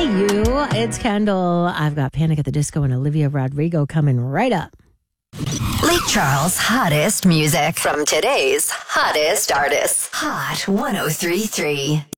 you. It's Kendall. I've got Panic at the Disco and Olivia Rodrigo coming right up. Lake Charles' hottest music from today's hottest artists. Hot 103.3.